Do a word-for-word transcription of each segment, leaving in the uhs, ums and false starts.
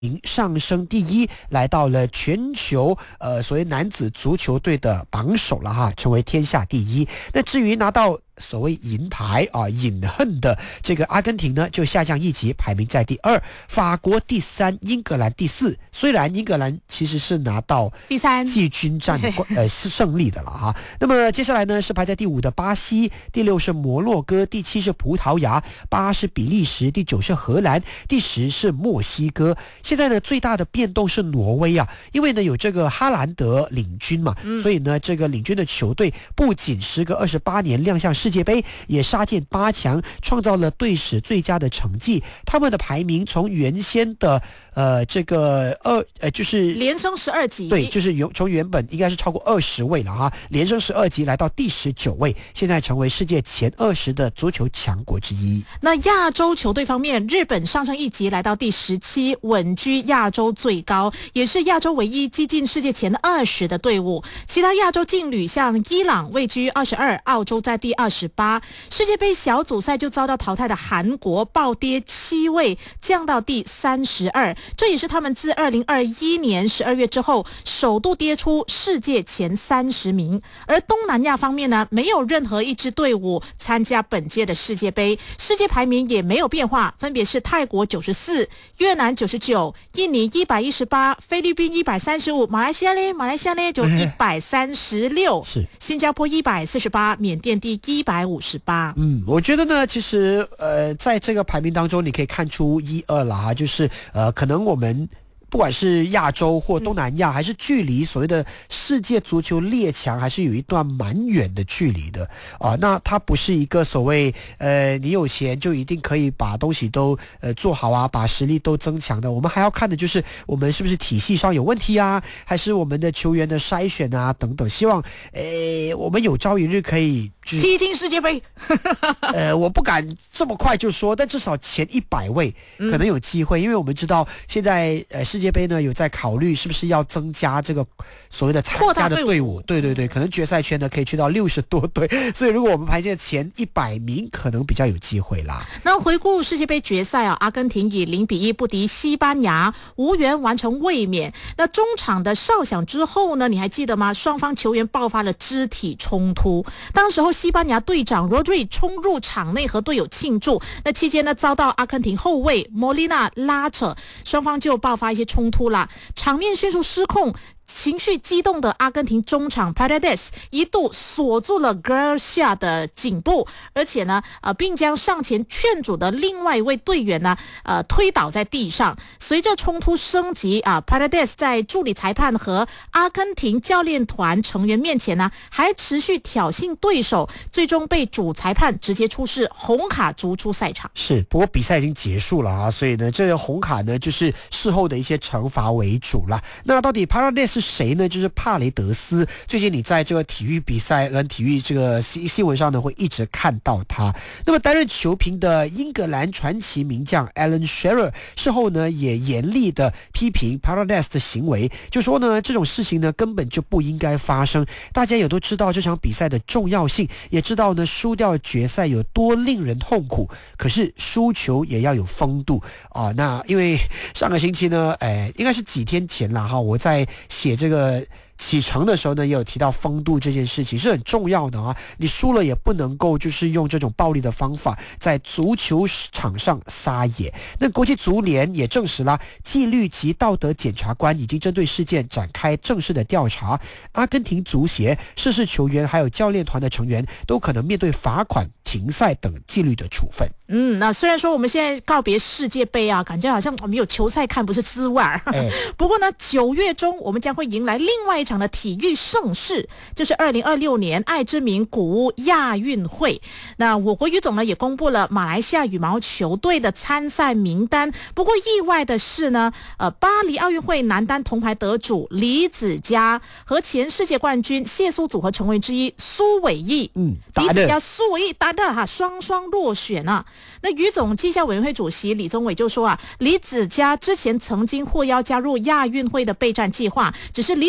上升第一，来到了全球呃所谓男子足球队的榜首了哈，成为天下第一。那至于拿到所谓银牌啊隐恨的这个阿根廷呢，就下降一级，排名在第二，法国第三，英格兰第四。虽然英格兰其实是拿到第三季军战的呃是胜利的了哈。那么接下来呢是排在第五的巴西，第六是摩洛哥，第七是葡萄牙，八是比利时，第九是荷兰，第十是墨西哥。现在呢最大的变动是挪威啊，因为呢有这个哈兰德领军嘛，嗯、所以呢这个领军的球队不仅时隔二十八年亮相世界杯，也杀进八强，创造了队史最佳的成绩。他们的排名从原先的呃这个二呃就是连升十二级， 对，就是由从原本应该是超过二十位了哈，连升十二级来到第十九位，现在成为世界前二十的足球强国之一。 那亚洲球队方面，日本上升一级来到第十七，稳居亚洲最高，也是亚洲唯一击进世界前二十的队伍。其他亚洲劲旅像伊朗位居二十二，澳洲在第二十八。世界杯小组赛就遭到淘汰的韩国暴跌七位，降到第三十二，这也是他们自二零二一年十二月之后首度跌出世界前三十名。而东南亚方面呢，没有任何一支队伍参加本届的世界杯，世界排名也没有变化，分别是泰国九十四，越南九十九，印尼一百一十八，菲律宾一百三十五，马来西亚呢马来西亚呢就一百三十六， 是新加坡一百四十八，缅甸第一百五十八。 嗯，我觉得呢，其实呃，在这个排名当中，你可以看出一二啦哈，就是呃，可能我们。不管是亚洲或东南亚，还是距离所谓的世界足球列强，还是有一段蛮远的距离的啊。那它不是一个所谓呃你有钱就一定可以把东西都呃做好啊，把实力都增强的。我们还要看的就是我们是不是体系上有问题啊，还是我们的球员的筛选啊等等。希望呃我们有朝一日可以踢进世界杯。 呃，我不敢这么快就说，但至少前一百位可能有机会，嗯、因为我们知道现在呃世界杯呢有在考虑是不是要增加这个所谓的参加的队伍，对对对，可能决赛圈呢可以去到六十多队，所以如果我们排进前一百名，可能比较有机会啦。 那回顾世界杯决赛啊，阿根廷以零比一不敌西班牙，无缘完成卫冕。那中场的哨响之后呢，你还记得吗？双方球员爆发了肢体冲突，当时候西班牙队长 Rodri 冲入场内和队友庆祝，那期间呢遭到阿根廷后卫 Molina 拉扯，双方就爆发一些冲突啦，场面迅速失控。情绪激动的阿根廷中场 Paredes 一度锁住了 Garcia 的颈部，而且呢，呃，并将上前劝阻的另外一位队员呢，呃，推倒在地上。随着冲突升级啊 ，Paredes 在助理裁判和阿根廷教练团成员面前呢，还持续挑衅对手，最终被主裁判直接出示红卡逐出赛场。 是，不过比赛已经结束了啊，所以呢，这个红卡呢，就是事后的一些惩罚为主了。那到底 Paredes 是谁呢？就是帕雷德斯。最近你在这个体育比赛跟体育这个新新闻上呢，会一直看到他。那么担任球评的英格兰传奇名将 Alan Shearer 事后呢，也严厉的批评 Paredes 的行为，就说呢，这种事情呢根本就不应该发生。大家也都知道这场比赛的重要性，也知道呢输掉决赛有多令人痛苦。可是输球也要有风度啊。那因为上个星期呢，哎，应该是几天前了哈，我在写这个启程的时候呢，也有提到风度这件事情是很重要的啊。你输了也不能够就是用这种暴力的方法在足球场上撒野。那国际足联也证实了，纪律及道德检察官已经针对事件展开正式的调查。阿根廷足协、涉事球员还有教练团的成员都可能面对罚款、停赛等纪律的处分。 嗯，那虽然说我们现在告别世界杯啊，感觉好像我们有球赛看不是滋味儿。哎、不过呢，九月中我们将会迎来另外一场的体育盛事，就是二零二六年爱之名古屋亚运会。那我国羽总呢也公布了马来西亚羽毛球队的参赛名单。不过意外的是呢，呃，巴黎奥运会男单铜牌得主李子嘉和前世界冠军谢苏组合成员之一苏伟毅，嗯，李子嘉、苏伟毅搭档哈，双双落选啊。那羽总绩效委员会主席李宗伟就说啊，李子嘉之前曾经获邀加入亚运会的备战计划，只是李子嘉认为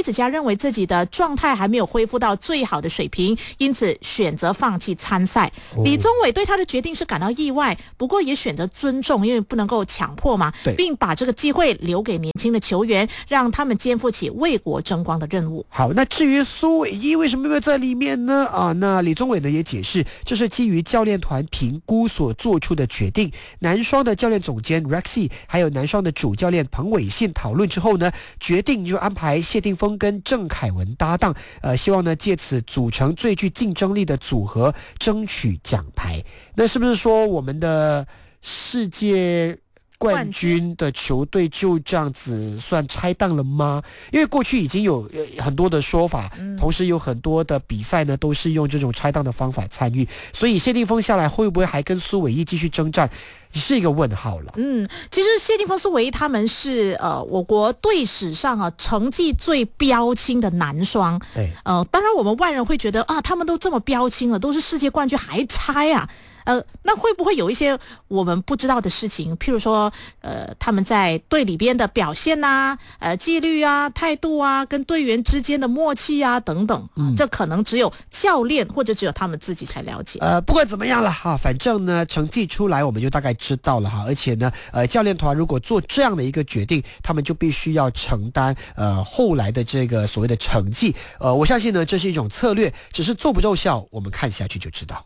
认为自己的状态还没有恢复到最好的水平，因此选择放弃参赛。哦、李宗伟对他的决定是感到意外，不过也选择尊重，因为不能够强迫嘛，并把这个机会留给年轻的球员，让他们肩负起为国争光的任务。 好，那至于苏伟毅为什么没有在里面呢？啊，那李宗伟呢也解释，这是基于教练团评估所做出的决定。男双的教练总监 Rexy 还有男双的主教练彭伟信讨论之后呢，决定就安排谢定峰跟郑凯文搭档，呃，希望呢借此组成最具竞争力的组合，争取奖牌。那是不是说我们的世界冠军的球队就这样子算拆档了吗？因为过去已经有很多的说法，同时有很多的比赛呢都是用这种拆档的方法参与，所以谢定峰下来会不会还跟苏伟毅继续征战，是一个问号了。 嗯，其实谢定峰、苏伟毅他们是呃我国队史上啊成绩最标青的男双。对，呃，当然我们外人会觉得啊，他们都这么标青了，都是世界冠军还拆啊。呃，那会不会有一些我们不知道的事情？譬如说，呃，他们在队里边的表现呐、啊，呃，纪律啊、态度啊，跟队员之间的默契啊，等等，嗯、这可能只有教练或者只有他们自己才了解。 呃，不管怎么样了哈，反正呢，成绩出来我们就大概知道了哈。而且呢，呃，教练团如果做这样的一个决定，他们就必须要承担呃后来的这个所谓的成绩。呃，我相信呢，这是一种策略，只是奏不奏效，我们看下去就知道。